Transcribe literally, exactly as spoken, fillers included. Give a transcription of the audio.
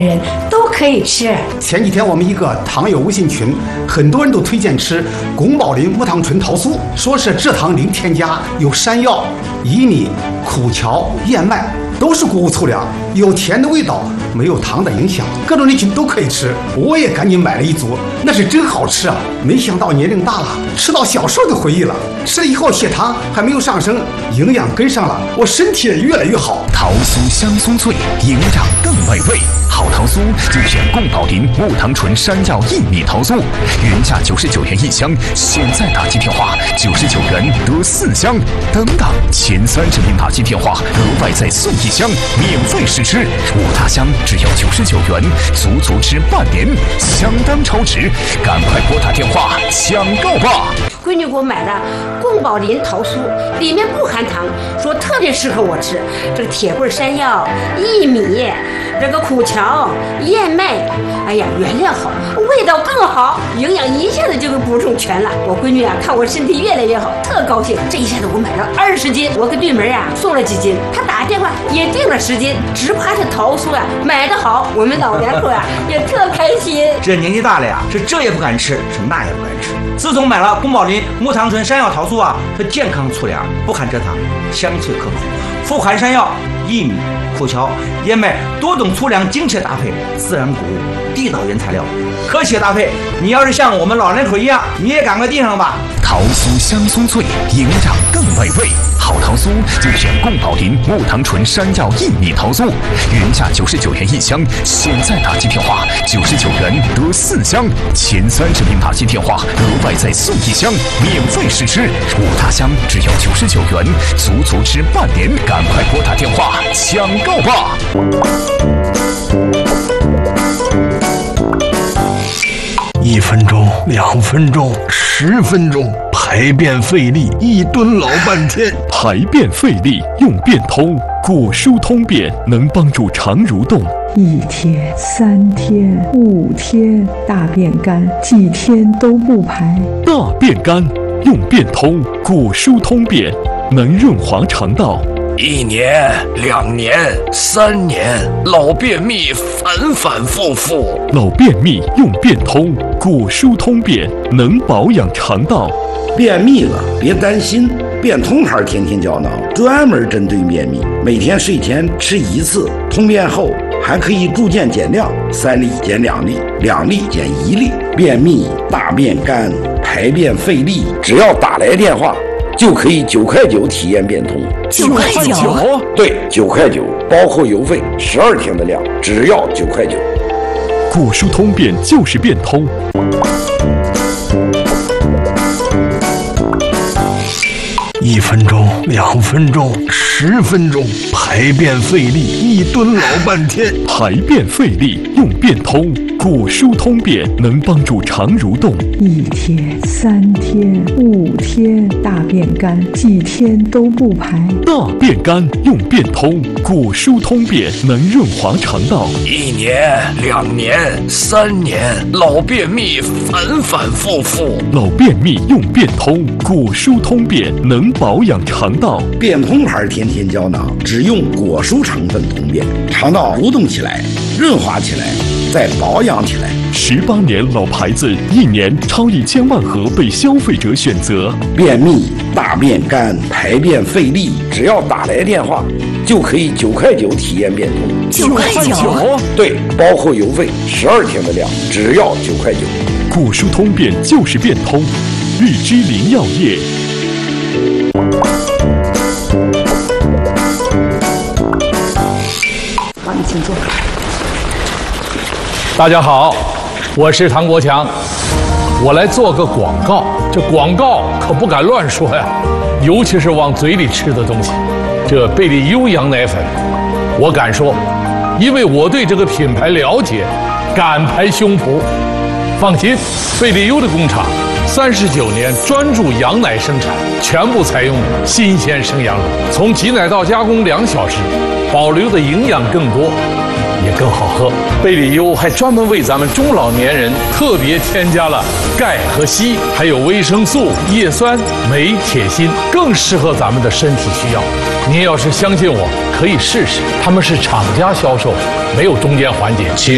人都可以吃。 前几天我们一个糖友微信群，很多人都推荐吃宫保林木糖醇桃酥，说是蔗糖零添加，有山药、薏米、苦荞、燕麦，都是谷物粗粮，有甜的味道，没有糖的影响，各种人群都可以吃。我也赶紧买了一组，那是真好吃啊！没想到年龄大了，吃到小时候的回忆了。吃了以后血糖还没有上升，营养跟上了，我身体也越来越好。 桃酥香酥脆，营养更美味。好桃酥就选宫保林木糖醇山药薏米桃酥，原价九十九元一箱，现在打击电话九十九元得四箱，等等前三十名打击电话额外再送一箱，免费试吃。五大箱只要九十九元，足足吃半年，相当超值，赶快拨打电话抢购吧！ 闺女给我买的宫保林桃酥，里面不含糖，说特别适合我吃。这个铁棍山药、薏米，这个苦荞、燕麦，哎呀，原料好，味道更好，营养一下子就给补充全了。我闺女啊，看我身体越来越好，特高兴。这一下子我买了二十斤，我给对门啊送了几斤，她打电话也订了十斤，只怕这桃酥啊买得好，我们老两口啊也特开心。 这年纪大了呀，是这也不敢吃，是那也不敢吃。自从买了宫保林木糖醇山药桃酥啊，它健康粗粮，不含蔗糖，香脆可口，富含山药、薏米、苦荞、燕麦多种粗粮精确搭配，自然谷物，地道原材料，科学搭配。你要是像我们老人口一样，你也赶快订上吧。 桃酥香酥脆，营养更美味。好桃酥就选宫保林木糖醇山药薏米桃酥，原价九十九元一箱，现在打击电话九十九元得四箱，前三十名打击电话额外再送一箱，免费试吃。五大箱只要九十九元，足足吃半年，赶快拨打电话抢购吧！ 一分钟，两分钟，十分钟，排便费力，一蹲老半天。 排便费力用便通，果蔬通便能帮助肠蠕动。 一天、三天、五天，大便干，几天都不排。 大便干用便通，果蔬通便能润滑肠道。 一年、两年、三年，老便秘反反复复。 老便秘用便通，果蔬通便能保养肠道。 便秘了别担心，便通牌天天胶囊专门针对便秘，每天睡前吃一次，通便后还可以逐渐减量，三粒减两粒，两粒减一粒。便秘、大便干、排便费力，只要打来电话就可以九块九体验变通。 九块九？ 对，九块九，包括邮费，十二天的量，只要九块九。 果蔬通便就是变通。 一分钟，两分钟，十分钟，排便费力，一蹲老半天。 排便费力用便通，果蔬通便能帮助肠蠕动。 一天、三天、五天，大便干，几天都不排。 大便干用便通，果蔬通便能润滑肠道。 一年、两年、三年，老便秘反反复复。 老便秘用便通，果蔬通便能保养肠道。 便通牌天天胶囊只用果蔬成分通便，肠道蠕动起来，润滑起来，再保养起来。 十八年老牌子，一年超一千万盒被消费者选择。 便秘、大便干、排便费力，只要打来电话就可以九块九体验变通。 九块九？ 对，包括邮费，十二天的量，只要九块九。 果蔬通便就是变通，日之林药业。 好，你请坐。 大家好，我是唐国强，我来做个广告。这广告可不敢乱说呀，尤其是往嘴里吃的东西。这贝利优羊奶粉，我敢说，因为我对这个品牌了解，敢拍胸脯。放心，贝利优的工厂三十九年专注羊奶生产，全部采用新鲜生羊乳，从挤奶到加工两小时，保留的营养更多，也更好喝。贝利优还专门为咱们中老年人特别添加了钙和硒，还有维生素、叶酸、镁、铁、锌，更适合咱们的身体需要。您要是相信我，可以试试。他们是厂家销售，没有中间环节。请